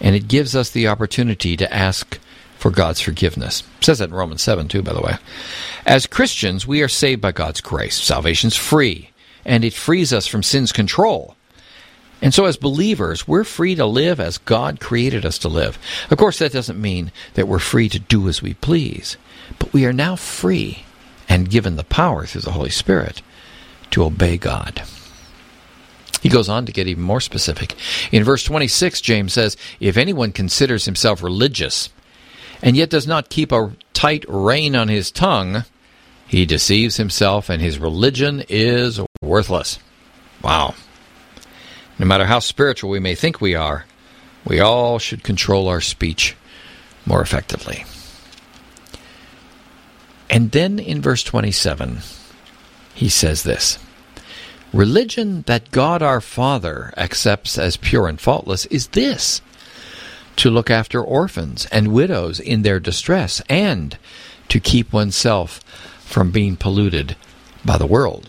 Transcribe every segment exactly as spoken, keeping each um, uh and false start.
And it gives us the opportunity to ask for God's forgiveness. It says that in Romans seven, too, by the way. As Christians, we are saved by God's grace. Salvation's free, and it frees us from sin's control. And so as believers, we're free to live as God created us to live. Of course, that doesn't mean that we're free to do as we please, but we are now free and given the power through the Holy Spirit to obey God. He goes on to get even more specific. In verse twenty-six, James says, if anyone considers himself religious and yet does not keep a tight rein on his tongue, he deceives himself and his religion is worthless. Wow. No matter how spiritual we may think we are, we all should control our speech more effectively. And then in verse twenty-seven, he says this, religion that God our Father accepts as pure and faultless is this, to look after orphans and widows in their distress, and to keep oneself from being polluted by the world.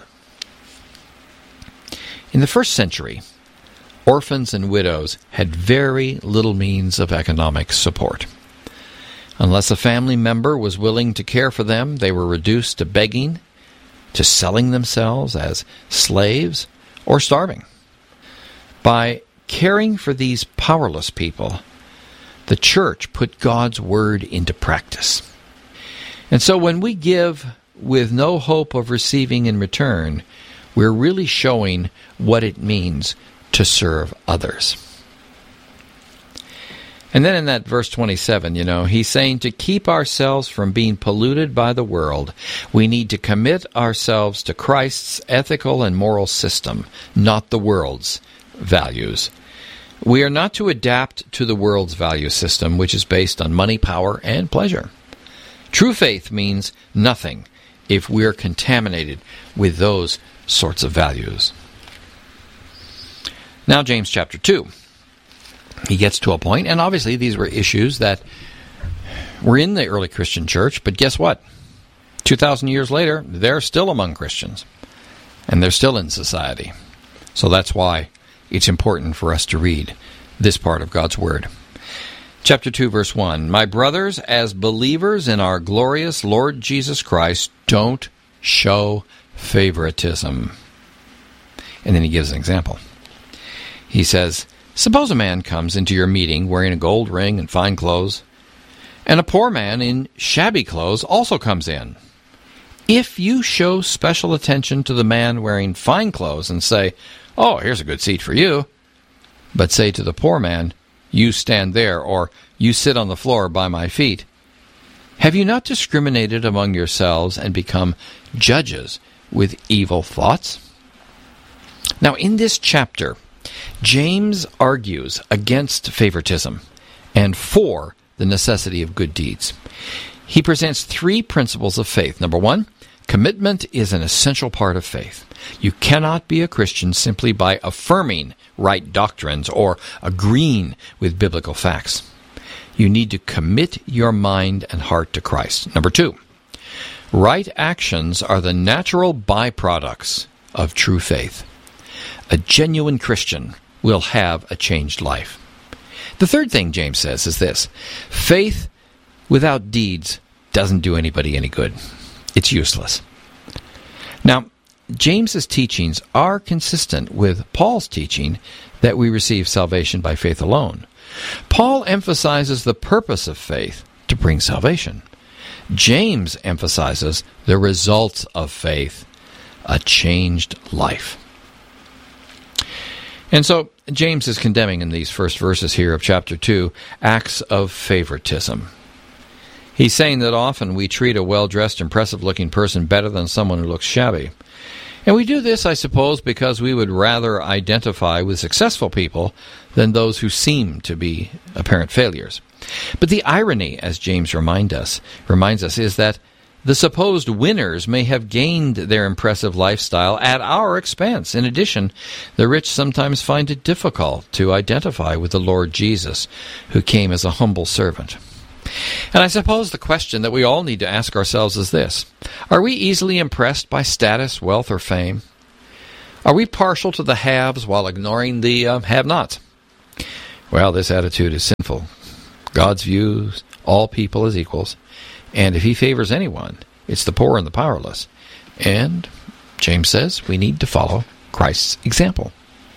In the first century, orphans and widows had very little means of economic support. Unless a family member was willing to care for them, they were reduced to begging, to selling themselves as slaves, or starving. By caring for these powerless people, the church put God's word into practice. And so when we give with no hope of receiving in return, we're really showing what it means to serve others. And then in that verse twenty-seven, you know, he's saying to keep ourselves from being polluted by the world, we need to commit ourselves to Christ's ethical and moral system, not the world's values. We are not to adapt to the world's value system, which is based on money, power, and pleasure. True faith means nothing if we're contaminated with those sorts of values. Now, James chapter two. He gets to a point, and obviously these were issues that were in the early Christian church, but guess what? two thousand years later, they're still among Christians, and they're still in society. So that's why it's important for us to read this part of God's Word. Chapter two, verse one, my brothers, as believers in our glorious Lord Jesus Christ, don't show favoritism. And then he gives an example. He says, suppose a man comes into your meeting wearing a gold ring and fine clothes, and a poor man in shabby clothes also comes in. If you show special attention to the man wearing fine clothes and say, oh, here's a good seat for you, but say to the poor man, you stand there, or you sit on the floor by my feet, have you not discriminated among yourselves and become judges with evil thoughts? Now, in this chapter, James argues against favoritism and for the necessity of good deeds. He presents three principles of faith. Number one, commitment is an essential part of faith. You cannot be a Christian simply by affirming right doctrines or agreeing with biblical facts. You need to commit your mind and heart to Christ. Number two, right actions are the natural byproducts of true faith. A genuine Christian will have a changed life. The third thing James says is this: faith without deeds doesn't do anybody any good. It's useless. Now, James's teachings are consistent with Paul's teaching that we receive salvation by faith alone. Paul emphasizes the purpose of faith to bring salvation. James emphasizes the results of faith, a changed life. And so James is condemning in these first verses here of chapter two acts of favoritism. He's saying that often we treat a well-dressed, impressive-looking person better than someone who looks shabby. And we do this, I suppose, because we would rather identify with successful people than those who seem to be apparent failures. But the irony, as James remind us, reminds us, is that the supposed winners may have gained their impressive lifestyle at our expense. In addition, the rich sometimes find it difficult to identify with the Lord Jesus, who came as a humble servant. And I suppose the question that we all need to ask ourselves is this: are we easily impressed by status, wealth, or fame? Are we partial to the haves while ignoring the uh, have-nots? Well, this attitude is sinful sinful. God's views all people as equals, and if he favors anyone, it's the poor and the powerless. And James says we need to follow Christ's example.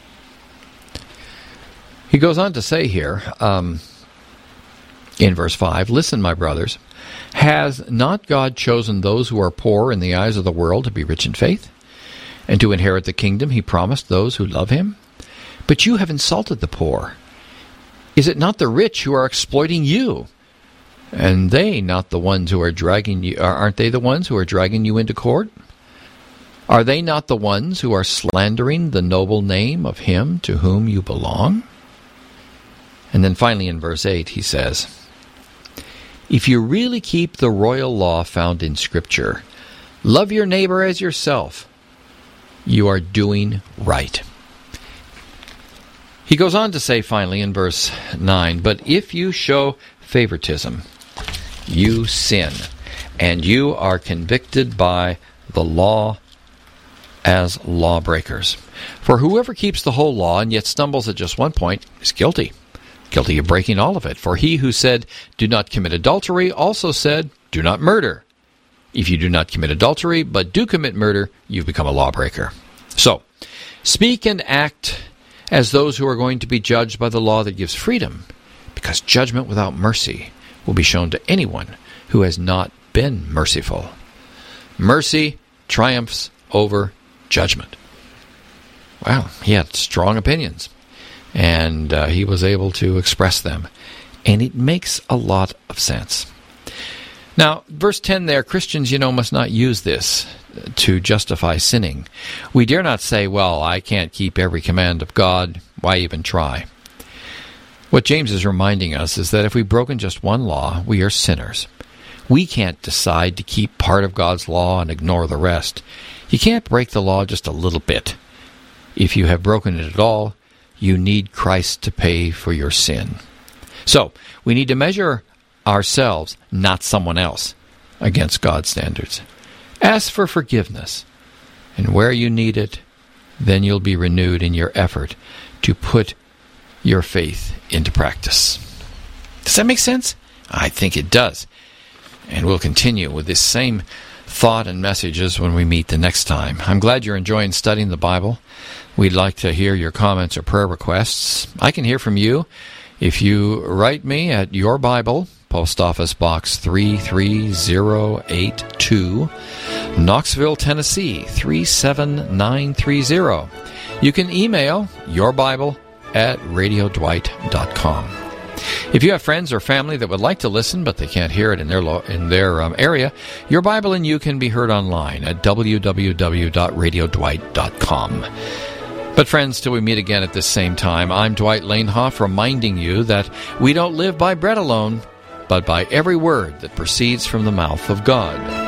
He goes on to say here, um, in verse five, "Listen, my brothers, has not God chosen those who are poor in the eyes of the world to be rich in faith, and to inherit the kingdom he promised those who love him? But you have insulted the poor. Is it not the rich who are exploiting you? And they not the ones who are dragging you, aren't they the ones who are dragging you into court? Are they not the ones who are slandering the noble name of him to whom you belong?" And then finally in verse eight he says, "If you really keep the royal law found in Scripture, love your neighbor as yourself, you are doing right." He goes on to say finally in verse nine, "But if you show favoritism, you sin, and you are convicted by the law as lawbreakers. For whoever keeps the whole law and yet stumbles at just one point is guilty, guilty of breaking all of it. For he who said, 'Do not commit adultery,' also said, 'Do not murder.' If you do not commit adultery, but do commit murder, you've become a lawbreaker. So, speak and act as those who are going to be judged by the law that gives freedom, because judgment without mercy will be shown to anyone who has not been merciful. Mercy triumphs over judgment." Wow, he had strong opinions, and uh, he was able to express them, and it makes a lot of sense. Now, verse ten there, Christians, you know, must not use this to justify sinning. We dare not say, well, I can't keep every command of God, why even try? What James is reminding us is that if we've broken just one law, we are sinners. We can't decide to keep part of God's law and ignore the rest. You can't break the law just a little bit. If you have broken it at all, you need Christ to pay for your sin. So, we need to measure ourselves, not someone else, against God's standards. Ask for forgiveness, and where you need it, then you'll be renewed in your effort to put your faith into practice. Does that make sense? I think it does. And we'll continue with this same thought and messages when we meet the next time. I'm glad you're enjoying studying the Bible. We'd like to hear your comments or prayer requests. I can hear from you if you write me at Your Bible, Post Office Box three three zero eight two, Knoxville, Tennessee three seven nine three zero. You can email yourbible at radio dwight dot com. If you have friends or family that would like to listen, but they can't hear it in their lo- in their um, area, Your Bible and You can be heard online at w w w dot radio dwight dot com. But friends, till we meet again at this same time, I'm Dwight Lanehoff, reminding you that we don't live by bread alone, but by every word that proceeds from the mouth of God.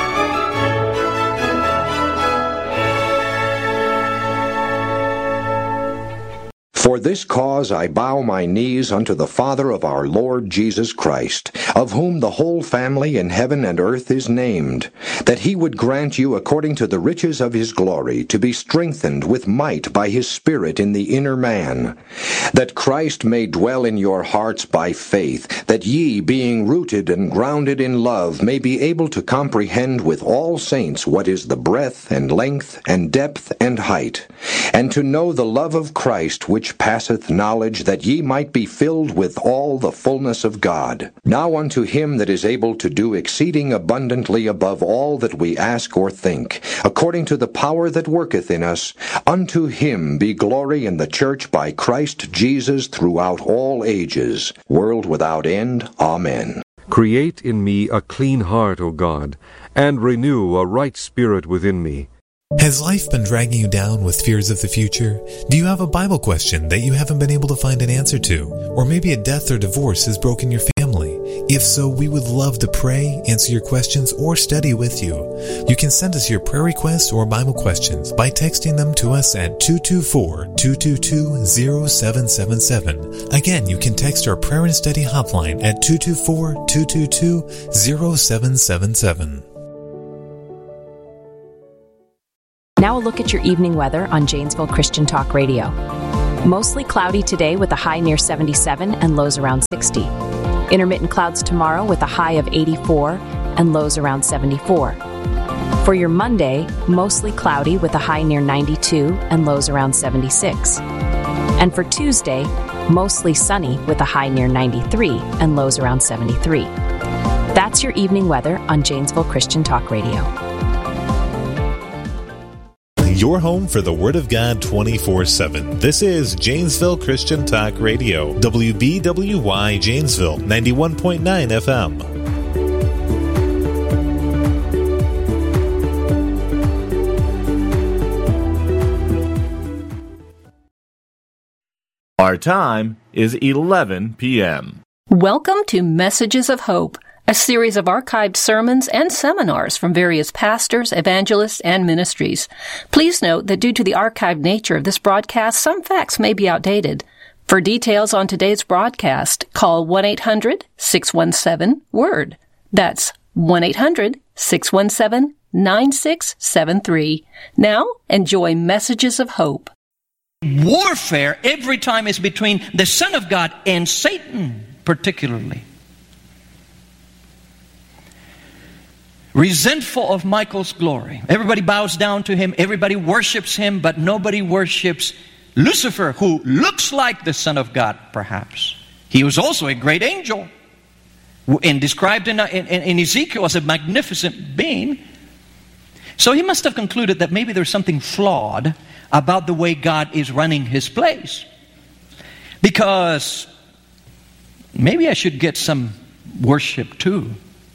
For this cause I bow my knees unto the Father of our Lord Jesus Christ, of whom the whole family in heaven and earth is named, that he would grant you according to the riches of his glory to be strengthened with might by his Spirit in the inner man, that Christ may dwell in your hearts by faith, that ye, being rooted and grounded in love, may be able to comprehend with all saints what is the breadth and length and depth and height, and to know the love of Christ which passeth knowledge, that ye might be filled with all the fullness of God. Now unto him that is able to do exceeding abundantly above all that we ask or think, according to the power that worketh in us, unto him be glory in the church by Christ Jesus throughout all ages, world without end. Amen. Create in me a clean heart, O God, and renew a right spirit within me. Has life been dragging you down with fears of the future? Do you have a Bible question that you haven't been able to find an answer to? Or maybe a death or divorce has broken your family? If so, we would love to pray, answer your questions, or study with you. You can send us your prayer requests or Bible questions by texting them to us at two two four, two two two, zero seven seven seven. Again, you can text our prayer and study hotline at two two four, two two two, zero seven seven seven. Now a look at your evening weather on Janesville Christian Talk Radio. Mostly cloudy today with a high near seventy-seven and lows around sixty. Intermittent clouds tomorrow with a high of eighty-four and lows around seventy-four. For your Monday, mostly cloudy with a high near ninety-two and lows around seventy-six. And for Tuesday, mostly sunny with a high near ninety-three and lows around seventy-three. That's your evening weather on Janesville Christian Talk Radio. Your home for the Word of God twenty-four seven. This is Janesville Christian Talk Radio. W B W Y Janesville, ninety-one point nine F M. Our time is eleven p.m. Welcome to Messages of Hope, a series of archived sermons and seminars from various pastors, evangelists, and ministries. Please note that due to the archived nature of this broadcast, some facts may be outdated. For details on today's broadcast, call one eight hundred six one seven WORD. That's one eight hundred six one seven nine six seven three. Now, enjoy Messages of Hope. Warfare every time is between the Son of God and Satan, particularly. Resentful of Michael's glory. Everybody bows down to him. Everybody worships him, but nobody worships Lucifer, who looks like the Son of God, perhaps. He was also a great angel and described in, in, in Ezekiel as a magnificent being. So he must have concluded that maybe there's something flawed about the way God is running his place. Because maybe I should get some worship too.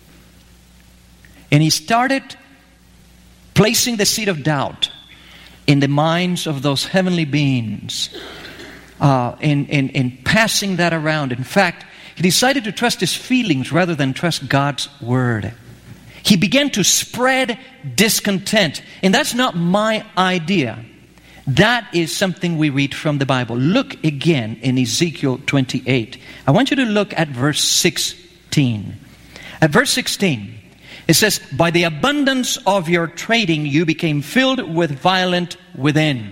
And he started placing the seed of doubt in the minds of those heavenly beings, uh, and, and, and passing that around. In fact, he decided to trust his feelings rather than trust God's word. He began to spread discontent. And that's not my idea. That is something we read from the Bible. Look again in Ezekiel twenty-eight. I want you to look at verse sixteen. At verse sixteen, it says, "By the abundance of your trading, you became filled with violence within,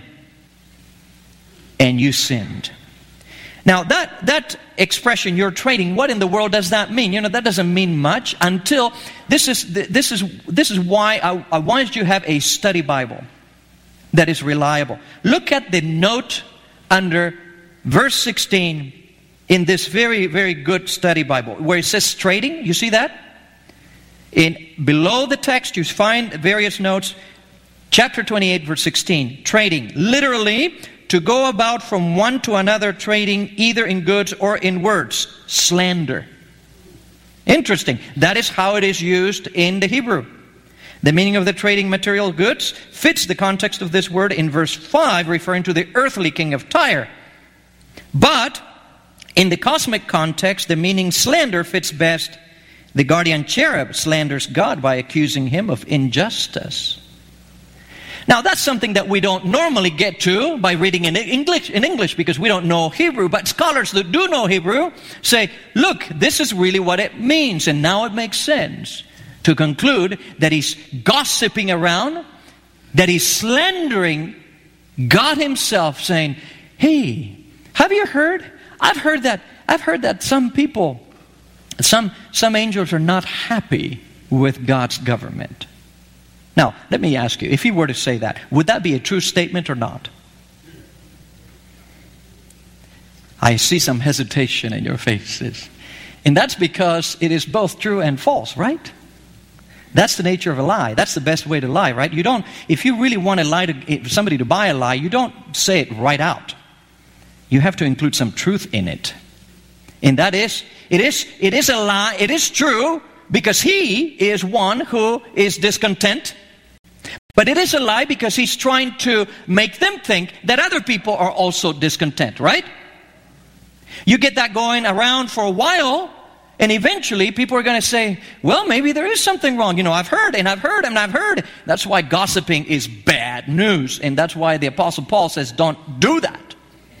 and you sinned." Now, that, that expression, "you're trading," what in the world does that mean? You know, that doesn't mean much until, this is, this is, this is why I, I wanted you to have a study Bible that is reliable. Look at the note under verse sixteen in this very, very good study Bible, where it says trading. You see that? In below the text, you find various notes. Chapter twenty-eight, verse sixteen. Trading. Literally, to go about from one to another, trading either in goods or in words. Slander. Interesting. That is how it is used in the Hebrew. The meaning of the trading material goods fits the context of this word in verse five, referring to the earthly king of Tyre. But in the cosmic context, the meaning slander fits best. The guardian cherub slanders God by accusing him of injustice. Now, that's something that we don't normally get to by reading in English, in English because we don't know Hebrew. But scholars that do know Hebrew say, look, this is really what it means. And now it makes sense to conclude that he's gossiping around, that he's slandering God himself, saying, hey, have you heard? I've heard that, I've heard that some people, some, some angels are not happy with God's government. Now, let me ask you, if he were to say that, would that be a true statement or not? I see some hesitation in your faces. And that's because it is both true and false, right? That's the nature of a lie. That's the best way to lie, right? You don't, if you really want to lie to somebody to buy a lie, you don't say it right out. You have to include some truth in it. And that is, it is, it is a lie, it is true, because he is one who is discontent. But it is a lie because he's trying to make them think that other people are also discontent, right? You get that going around for a while, and eventually people are going to say, well, maybe there is something wrong. You know, I've heard and I've heard and I've heard. That's why gossiping is bad news. And that's why the Apostle Paul says, don't do that.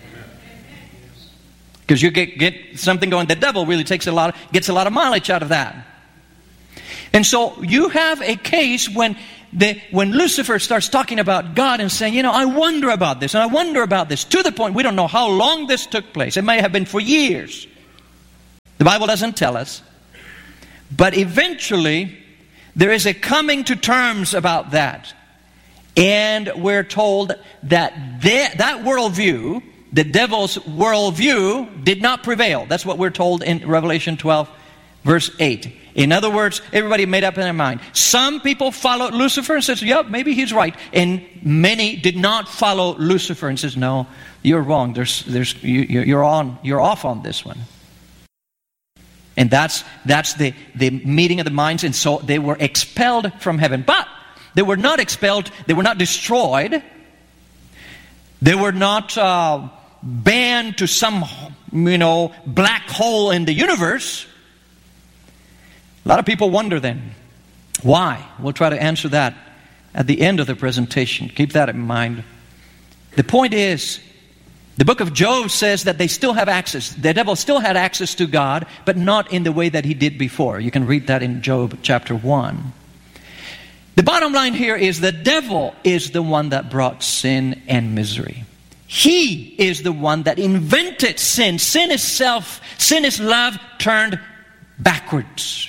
Because you get, get something going. The devil really takes a lot of, gets a lot of mileage out of that. And so you have a case when the, when Lucifer starts talking about God and saying, you know, I wonder about this, and I wonder about this, to the point we don't know how long this took place. It may have been for years. The Bible doesn't tell us. But eventually, there is a coming to terms about that. And we're told that the, that worldview, the devil's worldview, did not prevail. That's what we're told in Revelation twelve, verse eight. In other words, everybody made up in their mind. Some people followed Lucifer and says, yep, maybe he's right. And many did not follow Lucifer and says, no, you're wrong. There's, there's, you, you're on, you're off on this one. And that's that's the, the meeting of the minds, and so they were expelled from heaven. But they were not expelled, they were not destroyed. They were not uh, banned to some, you know, black hole in the universe. A lot of people wonder then, why? We'll try to answer that at the end of the presentation. Keep that in mind. The point is, the book of Job says that they still have access. The devil still had access to God, but not in the way that he did before. You can read that in Job chapter one. The bottom line here is the devil is the one that brought sin and misery. He is the one that invented sin. Sin is self. Sin is love turned backwards.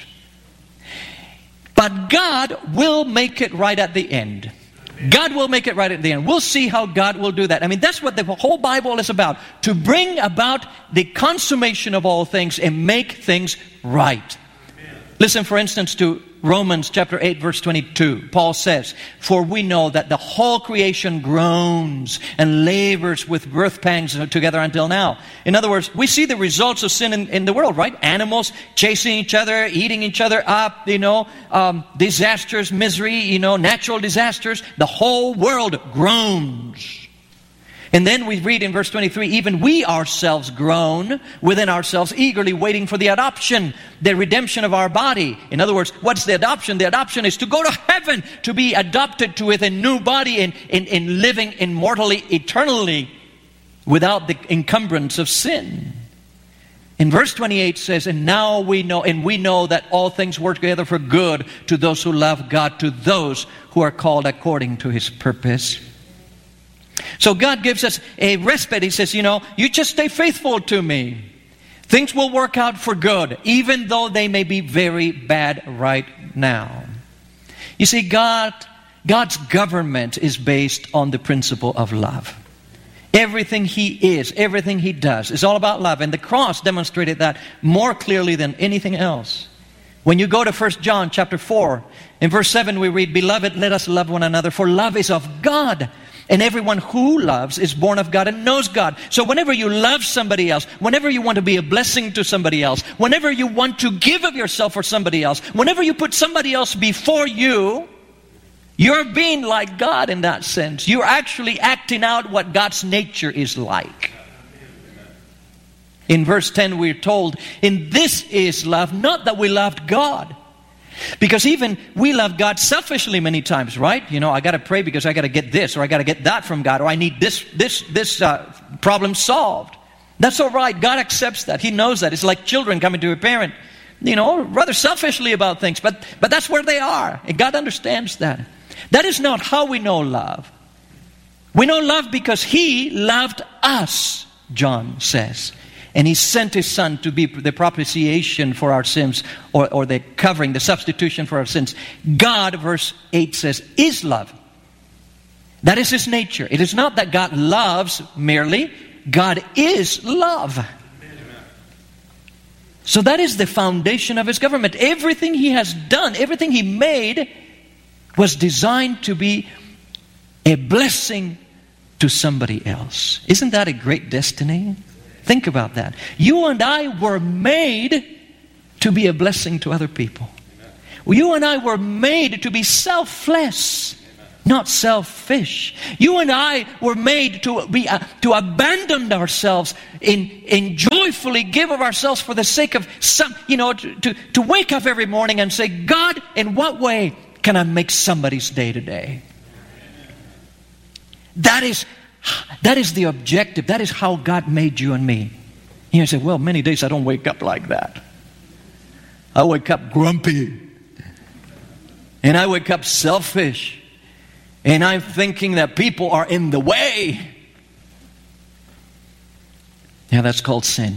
But God will make it right at the end. God will make it right at the end. We'll see how God will do that. I mean, that's what the whole Bible is about. To bring about the consummation of all things and make things right. Amen. Listen, for instance, to Romans chapter eight, verse twenty-two. Paul says, for we know that the whole creation groans and labors with birth pangs together until now. In other words, we see the results of sin in, in the world, right? Animals chasing each other, eating each other up, you know, um, disasters, misery, you know, natural disasters. The whole world groans. And then we read in verse twenty-three, even we ourselves groan within ourselves, eagerly waiting for the adoption, the redemption of our body. In other words, what's the adoption? The adoption is to go to heaven, to be adopted to with a new body and, and, and living immortally, eternally, without the encumbrance of sin. In verse twenty-eight says, and now we know, and we know that all things work together for good to those who love God, to those who are called according to His purpose. So God gives us a respite. He says, you know, you just stay faithful to me. Things will work out for good, even though they may be very bad right now. You see, God, God's government is based on the principle of love. Everything He is, everything He does is all about love. And the cross demonstrated that more clearly than anything else. When you go to First John chapter four, in verse seven we read, beloved, let us love one another, for love is of God. And everyone who loves is born of God and knows God. So whenever you love somebody else, whenever you want to be a blessing to somebody else, whenever you want to give of yourself for somebody else, whenever you put somebody else before you, you're being like God in that sense. You're actually acting out what God's nature is like. In verse ten we're told, in this is love, not that we loved God. Because even we love God selfishly many times, right? You know, I got to pray because I got to get this, or I got to get that from God, or I need this this this uh, problem solved. That's all right. God accepts that. He knows that. It's like children coming to a parent, you know, rather selfishly about things, but but that's where they are, and God understands that. That is not how we know love. We know love because He loved us, John says. And He sent His Son to be the propitiation for our sins, or, or the covering, the substitution for our sins. God, verse eight says, is love. That is His nature. It is not that God loves merely. God is love. So that is the foundation of His government. Everything He has done, everything He made, was designed to be a blessing to somebody else. Isn't that a great destiny? Think about that. You and I were made to be a blessing to other people. Well, you and I were made to be selfless, not selfish. You and I were made to be uh, to abandon ourselves in, in joyfully give of ourselves for the sake of some, you know, to, to, to wake up every morning and say, God, in what way can I make somebody's day today? That is That is the objective. That is how God made you and me. You say, well, many days I don't wake up like that. I wake up grumpy. And I wake up selfish. And I'm thinking that people are in the way. Yeah, that's called sin.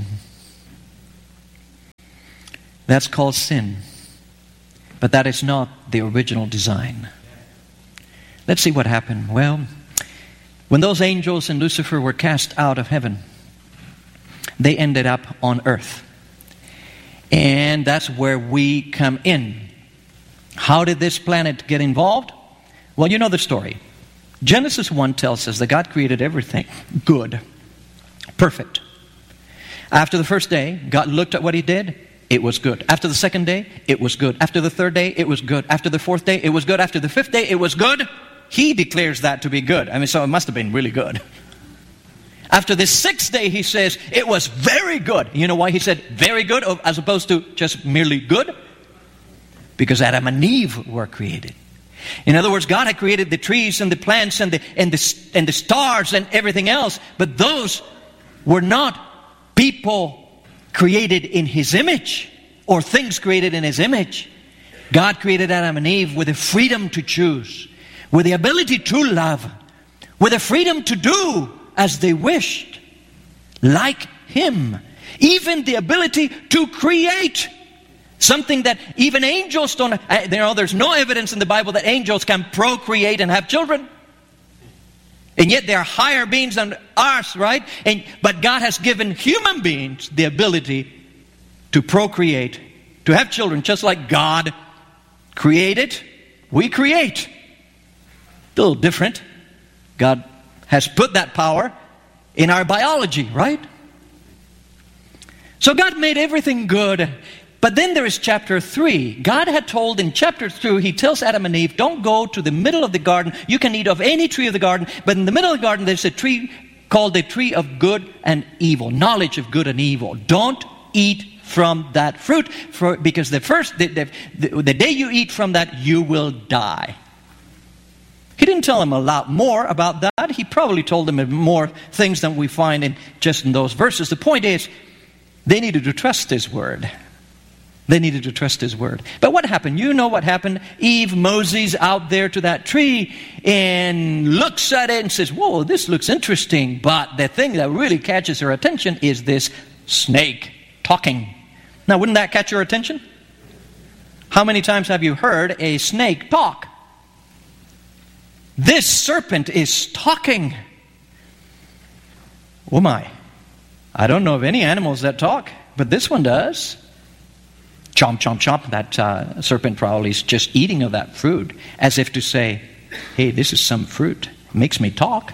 That's called sin. But that is not the original design. Let's see what happened. Well, when those angels and Lucifer were cast out of heaven, they ended up on earth. And that's where we come in. How did this planet get involved? Well, you know the story. Genesis one tells us that God created everything good, perfect. After the first day, God looked at what He did. It was good. After the second day, it was good. After the third day, it was good. After the fourth day, it was good. After the fifth day, it was good. He declares that to be good. I mean, so it must have been really good. After the sixth day, He says, it was very good. You know why He said very good as opposed to just merely good? Because Adam and Eve were created. In other words, God had created the trees and the plants and the, and the, and the stars and everything else, but those were not people created in His image or things created in His image. God created Adam and Eve with the freedom to choose, with the ability to love, with the freedom to do as they wished, like Him. Even the ability to create. Something that even angels don't, you know, there's no evidence in the Bible that angels can procreate and have children. And yet they're higher beings than us, right? And, but God has given human beings the ability to procreate, to have children, just like God created, we create. A little different. God has put that power in our biology, right? So God made everything good. But then there is chapter three. God had told in chapter two, He tells Adam and Eve, don't go to the middle of the garden. You can eat of any tree of the garden. But in the middle of the garden, there's a tree called the tree of good and evil. Knowledge of good and evil. Don't eat from that fruit. For, because the first, the, the, the, the day you eat from that, you will die. He didn't tell them a lot more about that. He probably told them more things than we find in just in those verses. The point is, they needed to trust His word. They needed to trust His word. But what happened? You know what happened. Eve moseys out there to that tree and looks at it and says, whoa, this looks interesting. But the thing that really catches her attention is this snake talking. Now, wouldn't that catch your attention? How many times have you heard a snake talk? This serpent is talking. Oh my. I don't know of any animals that talk, but this one does. Chomp, chomp, chomp. That uh, serpent probably is just eating of that fruit as if to say, hey, this is some fruit. It makes me talk.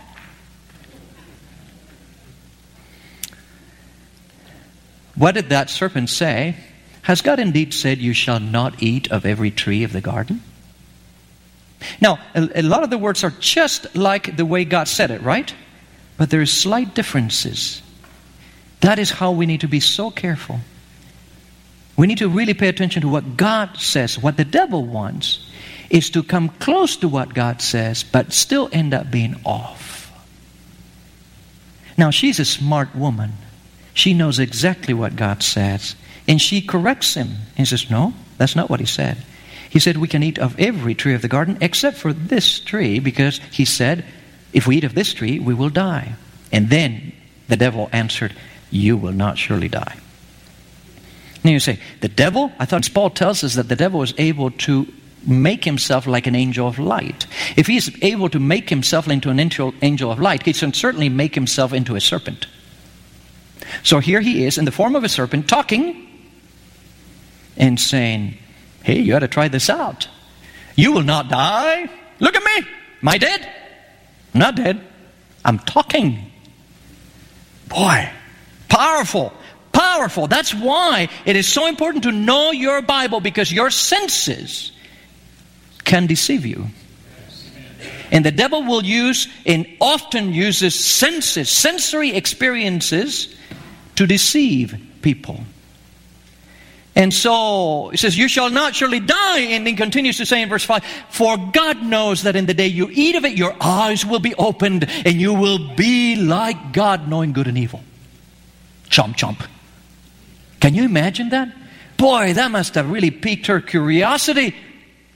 What did that serpent say? Has God indeed said, you shall not eat of every tree of the garden? Now, a, a lot of the words are just like the way God said it, right? But there are slight differences. That is how we need to be so careful. We need to really pay attention to what God says. What the devil wants is to come close to what God says, but still end up being off. Now, she's a smart woman. She knows exactly what God says. And she corrects him and says, no, that's not what He said. He said we can eat of every tree of the garden except for this tree, because He said, if we eat of this tree, we will die. And then the devil answered, you will not surely die. Now you say, the devil? I thought Paul tells us that the devil is able to make himself like an angel of light. If he's able to make himself into an angel, angel of light, he can certainly make himself into a serpent. So here he is in the form of a serpent talking and saying, hey, you ought to try this out. You will not die. Look at me. Am I dead? I'm not dead. I'm talking. Boy, powerful. Powerful. That's why it is so important to know your Bible, because your senses can deceive you. And the devil will use and often uses senses, sensory experiences to deceive people. And so it says, you shall not surely die. And then continues to say in verse five, for God knows that in the day you eat of it, your eyes will be opened and you will be like God, knowing good and evil. Chomp, chomp. Can you imagine that? Boy, that must have really piqued her curiosity.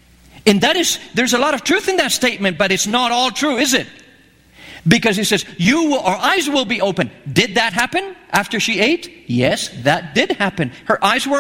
And that is, there's a lot of truth in that statement, but it's not all true, is it? Because he says, you will, our eyes will be open. Did that happen after she ate? Yes, that did happen. Her eyes were